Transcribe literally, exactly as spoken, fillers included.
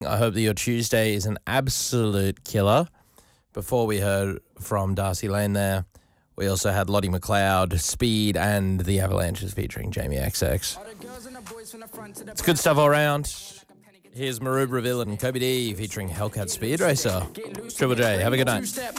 I hope that your Tuesday is an absolute killer. Before we heard from Darcy Lane there, we also had Lottie McLeod, Speed, and The Avalanches featuring Jamie X X. It's good stuff all around. Here's Maroubra Villain and Kobe D featuring Hellcat Speed Racer. Triple J, have a good night.